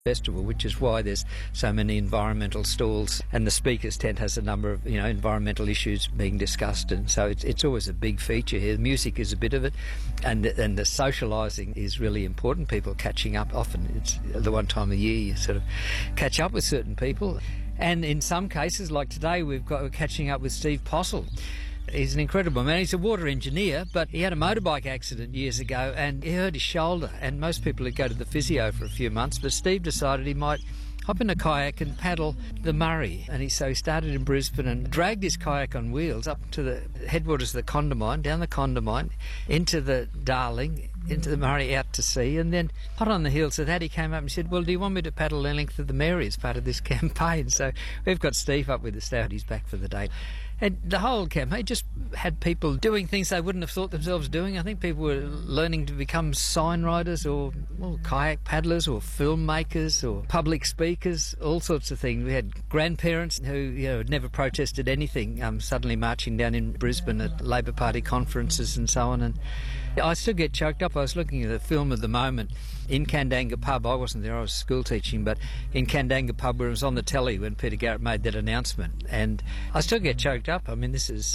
festival, which is why there's so many environmental stalls, and the speakers tent has a number of environmental issues being discussed, and so it's always a big feature here. The music is a bit of it, and the socialising is really important. People catching up, often it's the one time a year you sort of catch up with certain people, and in some cases like today we're catching up with Steve Postle. He's an incredible man. He's a water engineer, but he had a motorbike accident years ago and he hurt his shoulder, and most people would go to the physio for a few months, but Steve decided he might hop in a kayak and paddle the Murray. And so he started in Brisbane and dragged his kayak on wheels up to the headwaters of the Condamine, down the Condamine, into the Darling, into the Murray, out to sea, and then hot on the heels of that he came up and said, well, do you want me to paddle the length of the Mary as part of this campaign? So we've got Steve up with us now, he's back for the day. And the whole campaign just had people doing things they wouldn't have thought themselves doing. I think people were learning to become sign writers or kayak paddlers or filmmakers or public speakers, all sorts of things. We had grandparents who had never protested anything, suddenly marching down in Brisbane at Labor Party conferences and so on. And I still get choked up. I was looking at a film at the moment in Kandanga Pub. I wasn't there, I was school teaching, but in Kandanga Pub, where it was on the telly when Peter Garrett made that announcement. And I still get choked up. I mean, this is,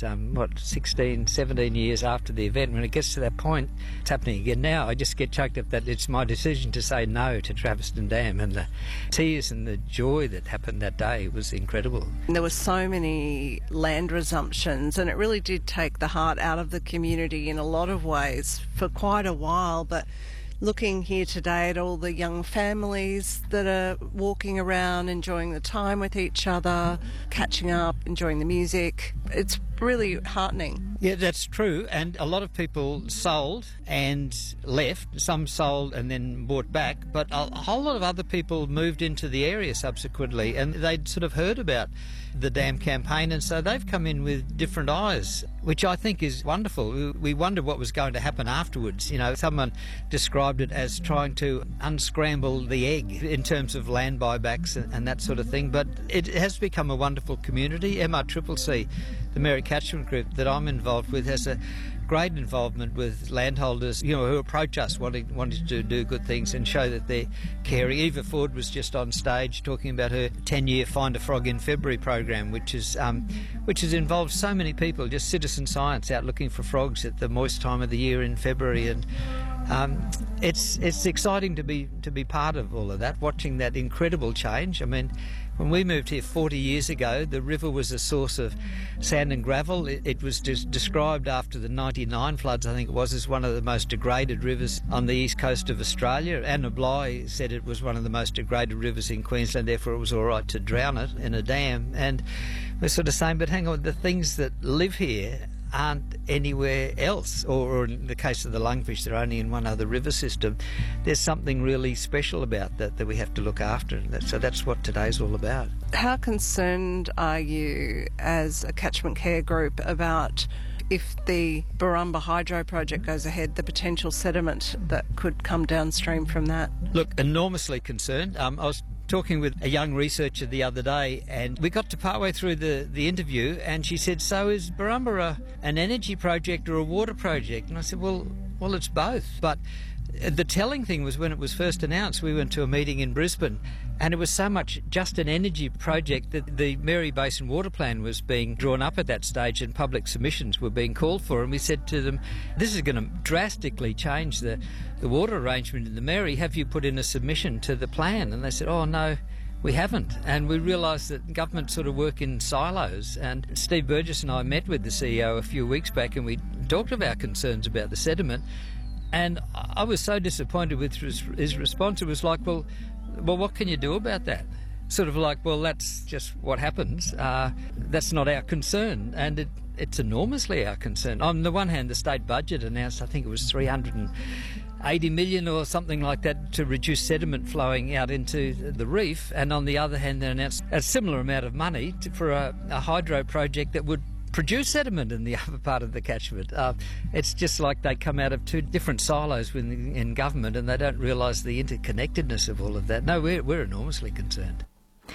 16, 17 years after the event. When it gets to that point, it's happening again now. I just get choked up that it's my decision to say no to Traviston Dam, and the tears and the joy that happened that day was incredible. There were so many land resumptions, and it really did take the heart out of the community in a lot of ways for quite a while, but looking here today at all the young families that are walking around, enjoying the time with each other, catching up, enjoying the music, it's really heartening. Yeah, that's true. And a lot of people sold and left. Some sold and then bought back. But a whole lot of other people moved into the area subsequently, and they'd sort of heard about the dam campaign, and so they've come in with different eyes, which I think is wonderful. We wondered what was going to happen afterwards. Someone described it as trying to unscramble the egg in terms of land buybacks and that sort of thing. But it has become a wonderful community. MRCCC, the Mary Catchment Group that I'm involved with, has a great involvement with landholders, who approach us wanting to do good things and show that they're caring. Eva Ford was just on stage talking about her 10-year Find a Frog in February program, which has involved so many people, just citizen science out looking for frogs at the moist time of the year in February, and it's exciting to be part of all of that, watching that incredible change. I mean, when we moved here 40 years ago, the river was a source of sand and gravel. It was described after the 99 floods, I think it was, as one of the most degraded rivers on the east coast of Australia. Anna Bligh said it was one of the most degraded rivers in Queensland, therefore it was all right to drown it in a dam. And we're sort of saying, but hang on, the things that live here aren't anywhere else, or in the case of the lungfish, they're only in one other river system. There's something really special about that we have to look after, so that's what today's all about. How concerned are you as a catchment care group about, if the Barumba Hydro project goes ahead, the potential sediment that could come downstream from that? Look, enormously concerned. I was talking with a young researcher the other day, and we got to partway through the interview, and she said, so is Barumba an energy project or a water project? And I said, well, it's both. But the telling thing was, when it was first announced, we went to a meeting in Brisbane, and it was so much just an energy project that the Mary Basin Water Plan was being drawn up at that stage, and public submissions were being called for, and we said to them, this is going to drastically change the water arrangement in the Mary. Have you put in a submission to the plan? And they said, oh no, we haven't. And we realised that government sort of work in silos, and Steve Burgess and I met with the CEO a few weeks back, and we talked of our concerns about the sediment. And I was so disappointed with his response. It was like, well, what can you do about that? Sort of like, well, that's just what happens. That's not our concern. And it's enormously our concern. On the one hand, the state budget announced, I think it was 380 million or something like that to reduce sediment flowing out into the reef. And on the other hand, they announced a similar amount of money for a hydro project that would produce sediment in the upper part of the catchment. It's just like they come out of two different silos in government, and they don't realise the interconnectedness of all of that. No, we're enormously concerned.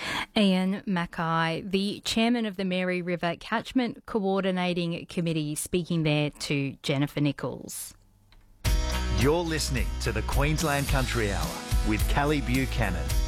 Ian Mackay, the chairman of the Mary River Catchment Coordinating Committee, speaking there to Jennifer Nichols. You're listening to the Queensland Country Hour with Callie Buchanan.